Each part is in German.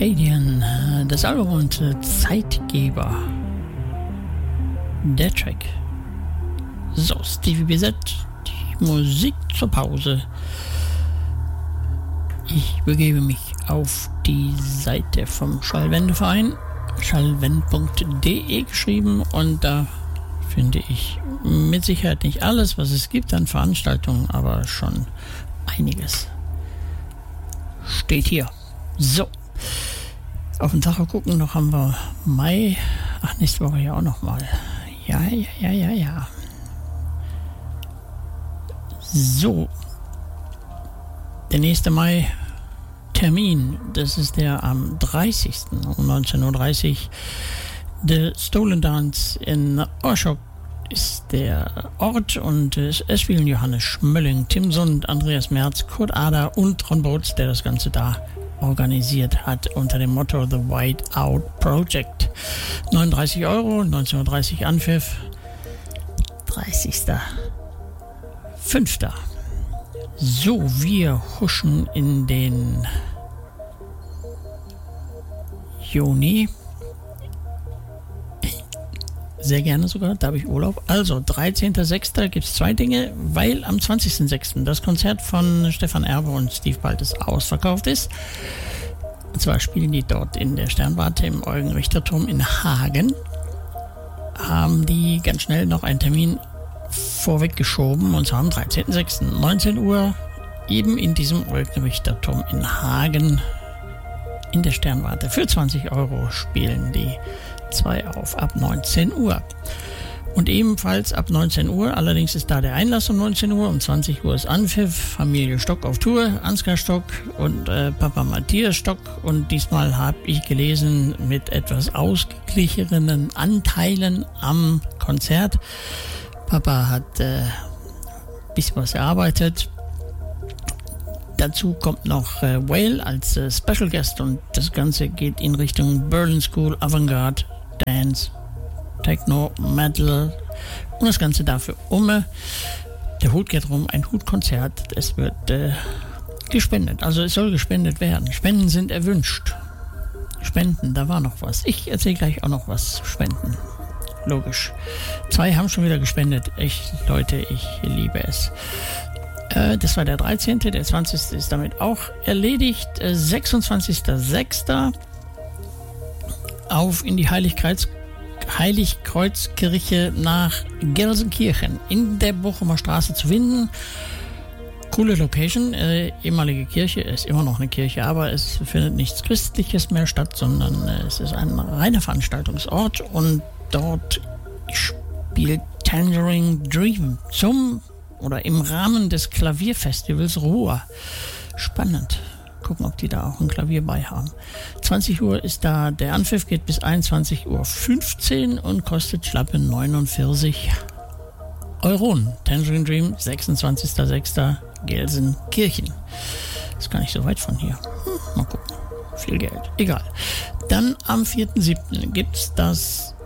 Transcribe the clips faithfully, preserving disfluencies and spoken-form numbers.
Arcadian, das Album und Zeitgeber. Der Track. So, Stevie B Z, die Musik zur Pause. Ich begebe mich auf die Seite vom Schallwendeverein, schallwend punkt de geschrieben, und da finde ich mit Sicherheit nicht alles, was es gibt an Veranstaltungen, aber schon einiges. Steht hier. So. Auf den Tacho gucken, noch haben wir Mai. Ach, nächste Woche ja auch noch mal. Ja, ja, ja, ja, ja. So. Der nächste Mai-Termin, das ist der am dreißigsten um neunzehn Uhr dreißig. The Stolen Dance in Orschok ist der Ort, und es spielen Johannes Schmölling, Tim Sund, Andreas Merz, Kurt Ader und Ron Bootz, der das Ganze da organisiert hat unter dem Motto The White Out Project. neununddreißig Euro, neunzehn Uhr dreißig Anpfiff, dreißigster fünfter So, wir huschen in den Juni. Sehr gerne sogar, da habe ich Urlaub. Also, dreizehnter sechster gibt es zwei Dinge, weil am zwanzigsten sechsten das Konzert von Stefan Erbe und Steve Baltes ausverkauft ist. Und zwar spielen die dort in der Sternwarte im Eugen-Richter-Turm in Hagen. Haben die ganz schnell noch einen Termin vorweggeschoben, und zwar am dreizehnten sechsten neunzehn Uhr, eben in diesem Eugen-Richter-Turm in Hagen in der Sternwarte. Für zwanzig Euro spielen die zwei auf ab neunzehn Uhr. Und ebenfalls ab neunzehn Uhr, allerdings ist da der Einlass um neunzehn Uhr, um zwanzig Uhr ist Anpfiff, Familie Stock auf Tour, Ansgar Stock und äh, Papa Matthias Stock, und diesmal habe ich gelesen mit etwas ausgeglichenen Anteilen am Konzert. Papa hat äh, ein bisschen was erarbeitet. Dazu kommt noch äh, Whale als äh, Special Guest, und das Ganze geht in Richtung Berlin School, Avantgarde, Dance, Techno, Metal und das Ganze dafür um. Der Hut geht rum, ein Hutkonzert. Es wird äh, gespendet, also es soll gespendet werden. Spenden sind erwünscht. Spenden, da war noch was. Ich erzähle gleich auch noch was. Spenden, logisch. Zwei haben schon wieder gespendet. Echt, Leute, ich liebe es. Äh, das war der dreizehnte Der zwanzigste ist damit auch erledigt. Äh, sechsundzwanzigster sechster auf in die Heiligkreuz, Heiligkreuzkirche nach Gelsenkirchen in der Bochumer Straße zu finden. Coole Location, äh, ehemalige Kirche, ist immer noch eine Kirche, aber es findet nichts Christliches mehr statt, sondern äh, es ist ein reiner Veranstaltungsort, und dort spielt Tangerine Dream zum oder im Rahmen des Klavierfestivals Ruhr. Spannend. Gucken, ob die da auch ein Klavier bei haben. zwanzig Uhr ist da der Anpfiff, geht bis einundzwanzig Uhr fünfzehn und kostet schlappe neunundvierzig Euro. Tangerine Dream, sechsundzwanzigster sechster Gelsenkirchen. Ist gar nicht so weit von hier. Hm, mal gucken. Viel Geld. Egal. Dann am vierten siebten gibt es das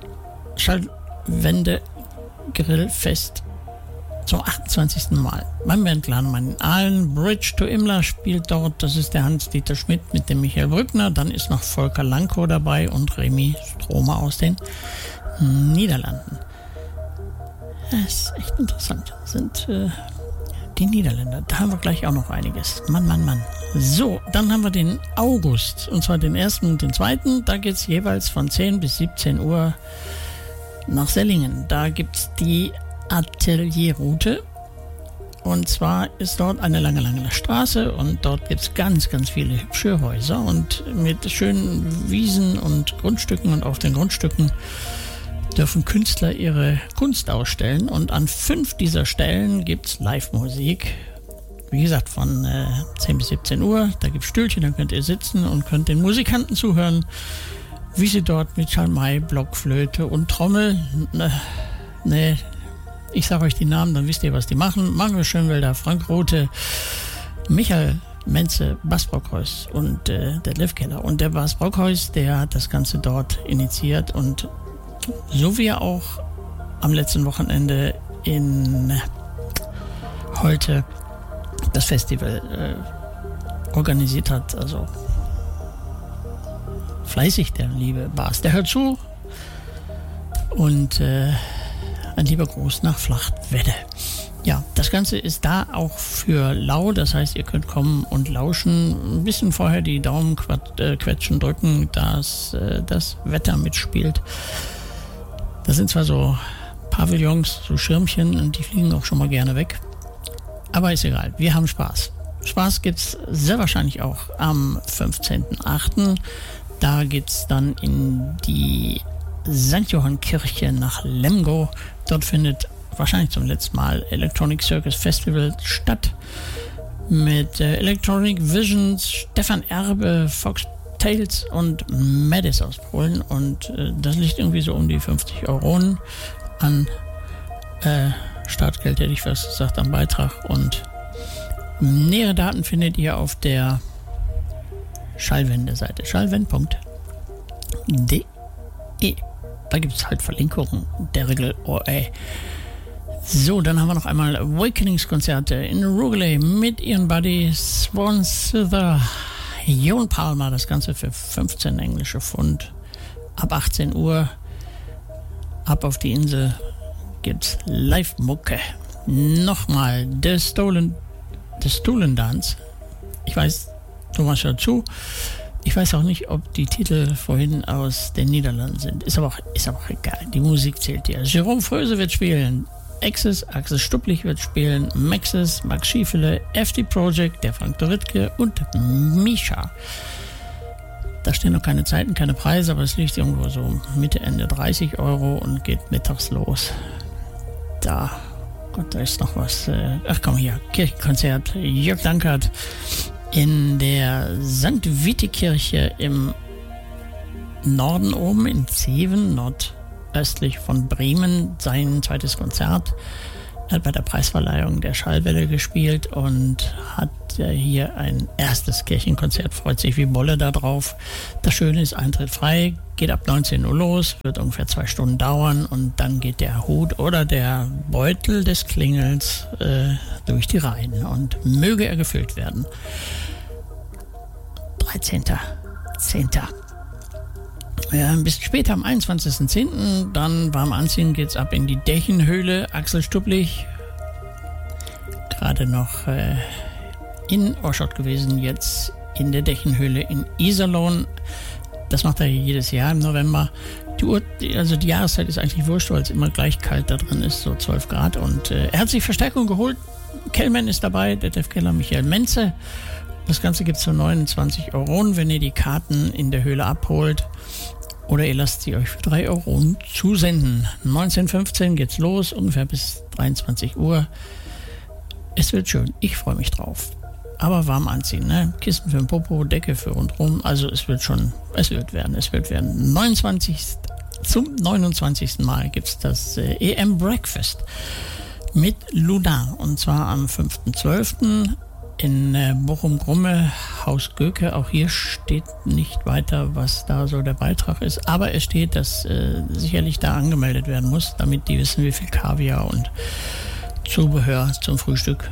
Schallwende-Grillfest zum achtundzwanzigsten Mal. Beim Bandladen in Aalen. Bridge to Imla spielt dort. Das ist der Hans-Dieter Schmidt mit dem Michael Brückner. Dann ist noch Volker Lankow dabei und Remy Stromer aus den Niederlanden. Das ist echt interessant. Das sind äh, die Niederländer. Da haben wir gleich auch noch einiges. Mann, Mann, Mann. So, dann haben wir den August. Und zwar den ersten und den zweiten. Da geht es jeweils von zehn bis siebzehn Uhr nach Sellingen. Da gibt es die Atelierroute, und zwar ist dort eine lange, lange Straße, und dort gibt es ganz, ganz viele hübsche Häuser und mit schönen Wiesen und Grundstücken, und auf den Grundstücken dürfen Künstler ihre Kunst ausstellen, und an fünf dieser Stellen gibt es Live-Musik, wie gesagt von äh, zehn bis siebzehn Uhr, da gibt es Stühlchen, da könnt ihr sitzen und könnt den Musikanten zuhören, wie sie dort mit Schalmei, Blockflöte und Trommel, ne, ne ich sage euch die Namen, dann wisst ihr, was die machen. Magnus Schönwelder, Frank Rothe, Michael Menze, Bas Brockhaus und äh, der Detlef Keller. Und der Bas Brockhaus, der hat das Ganze dort initiiert, und so wie er auch am letzten Wochenende in Holte das Festival äh, organisiert hat, also fleißig, der liebe Bas. Der hört zu. Und äh, ein lieber Gruß nach Flachtwedde. Ja, das Ganze ist da auch für lau, das heißt, ihr könnt kommen und lauschen, ein bisschen vorher die Daumen quetschen, drücken, dass äh, das Wetter mitspielt. Das sind zwar so Pavillons, so Schirmchen, und die fliegen auch schon mal gerne weg, aber ist egal, wir haben Spaß. Spaß gibt's sehr wahrscheinlich auch am fünfzehnten achten Da geht's dann in die Sankt Johann Kirche nach Lemgo. Dort findet wahrscheinlich zum letzten Mal Electronic Circus Festival statt mit äh, Electronic Visions, Stefan Erbe, Fox Tales und Madis aus Polen, und äh, das liegt irgendwie so um die fünfzig Euro an äh, Startgeld, hätte ich fast gesagt, am Beitrag, und nähere Daten findet ihr auf der Schallwende-Seite schallwend punkt de. Da gibt es halt Verlinkungen der Regel. Oh, ey. So, dann haben wir noch einmal Awakenings-Konzerte in Rugeley mit ihren Buddies Swan Sither, Jon Palmer, das Ganze für fünfzehn englische Pfund. Ab achtzehn Uhr, ab auf die Insel, gibt's Live-Mucke. Nochmal The Stolen, The Stolen Dance. Ich weiß, Thomas hört zu. Ich weiß auch nicht, ob die Titel vorhin aus den Niederlanden sind. Ist aber auch, ist aber auch egal. Die Musik zählt ja. Jerome Fröse wird spielen. Axis, Axel Stupplich wird spielen. Maxis, Max Schiefele, F D Project, der Frank Dorittke und Misha. Da stehen noch keine Zeiten, keine Preise, aber es liegt irgendwo so Mitte, Ende dreißig Euro und geht mittags los. Da, Gott, da ist noch was. Äh, ach komm, hier, Kirchenkonzert. Jörg Dankert in der Sankt Witte-Kirche im Norden oben in Zeven, nordöstlich von Bremen, sein zweites Konzert. Er hat bei der Preisverleihung der Schallwelle gespielt und hat hier ein erstes Kirchenkonzert, freut sich wie Bolle da drauf. Das Schöne ist, Eintritt frei, geht ab neunzehn Uhr los, wird ungefähr zwei Stunden dauern, und dann geht der Hut oder der Beutel des Klingels äh, durch die Reihen, und möge er gefüllt werden. dreizehnten zehnten Ja, ein bisschen später, am einundzwanzigsten zehnten dann warm anziehen, geht's ab in die Dächenhöhle. Axel Stupplich, gerade noch äh, in Oschott gewesen, jetzt in der Dächenhöhle in Iserlohn. Das macht er jedes Jahr im November. Die Uhr, also die Jahreszeit ist eigentlich wurscht, weil es immer gleich kalt da drin ist, so zwölf Grad. Und äh, er hat sich Verstärkung geholt. Kellmann ist dabei, Detlef Keller, Michael Menze. Das Ganze gibt es für neunundzwanzig Euro, wenn ihr die Karten in der Höhle abholt. Oder ihr lasst sie euch für drei Euro zusenden. neunzehn Uhr fünfzehn geht's los, ungefähr bis dreiundzwanzig Uhr. Es wird schön, ich freue mich drauf. Aber warm anziehen, ne? Kissen für den Popo, Decke für rundherum. Also es wird schon, es wird werden, es wird werden. neunundzwanzigsten Zum neunundzwanzigsten Mal gibt es das äh, E M Breakfast mit Lunar. Und zwar am fünften zwölften in äh, Bochum-Grumme, Haus Göke. Auch hier steht nicht weiter, was da so der Beitrag ist. Aber es steht, dass äh, sicherlich da angemeldet werden muss, damit die wissen, wie viel Kaviar und Zubehör zum Frühstück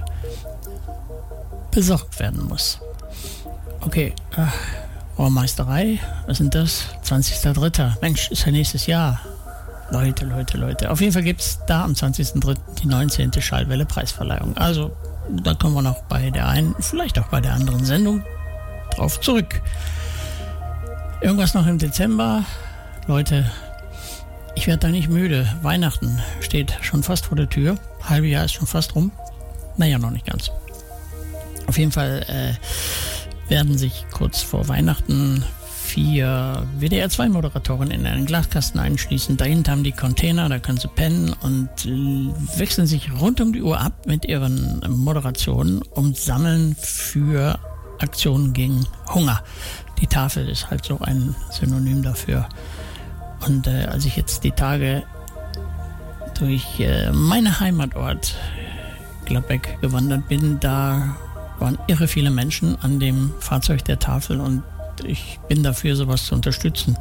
besorgt werden muss. Okay, äh, Rohrmeisterei, was sind das? zwanzigster dritter Mensch, ist ja nächstes Jahr. Leute, Leute, Leute. Auf jeden Fall gibt es da am zwanzigsten dritten die neunzehnte Schallwelle Preisverleihung. Also da kommen wir noch bei der einen, vielleicht auch bei der anderen Sendung drauf zurück. Irgendwas noch im Dezember. Leute, ich werde da nicht müde. Weihnachten steht schon fast vor der Tür. Halbe Jahr ist schon fast rum. Naja, noch nicht ganz. Auf jeden Fall äh, werden sich kurz vor Weihnachten vier W D R zwei Moderatoren in einen Glaskasten einschließen. Dahinter haben die Container, da können sie pennen und äh, wechseln sich rund um die Uhr ab mit ihren Moderationen und sammeln für Aktionen gegen Hunger. Die Tafel ist halt so ein Synonym dafür. Und äh, als ich jetzt die Tage durch äh, meinen Heimatort Gladbeck gewandert bin, da waren irre viele Menschen an dem Fahrzeug der Tafel, und ich bin dafür, sowas zu unterstützen.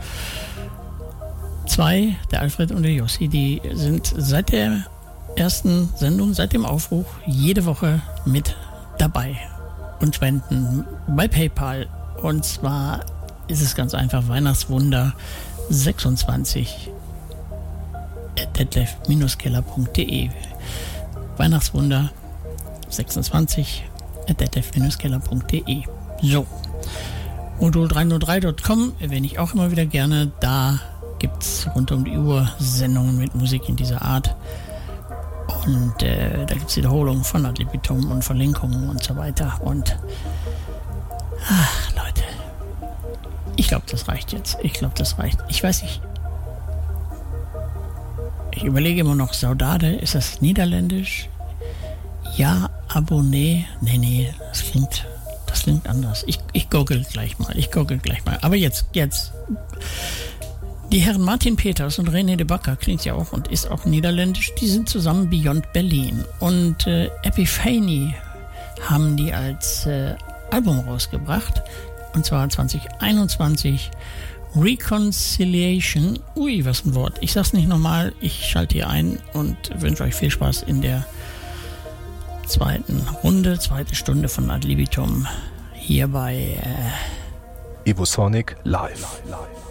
Zwei, der Alfred und der Jossi, die sind seit der ersten Sendung, seit dem Aufruf, jede Woche mit dabei und spenden bei PayPal. Und zwar ist es ganz einfach Weihnachtswunder sechsundzwanzig at detlef keller punkt de. Weihnachtswunder sechsundzwanzig at detlef keller punkt de. So. modul drei null drei punkt com erwähne ich auch immer wieder gerne. Da gibt es rund um die Uhr Sendungen mit Musik in dieser Art. Und äh, da gibt es Wiederholungen von Ad libitum und Verlinkungen und so weiter. Und ach, Leute, ich glaube, das reicht jetzt. Ich glaube, das reicht. Ich weiß nicht. Ich überlege immer noch, Saudade, ist das niederländisch? Ja, Abonné. Nee, nee, das klingt, das klingt anders. Ich, ich google gleich mal. Ich google gleich mal. Aber jetzt, jetzt. Die Herren Martin Peters und René de Backer, klingt ja auch und ist auch niederländisch, die sind zusammen Beyond Berlin. Und äh, Epiphany haben die als äh, Album rausgebracht. Und zwar zwanzig einundzwanzig. Reconciliation. Ui, was ein Wort. Ich sag's nicht nochmal. Ich schalte hier ein und wünsche euch viel Spaß in der zweiten Runde, zweite Stunde von Ad libitum hier bei äh, Evosonic Live. Live.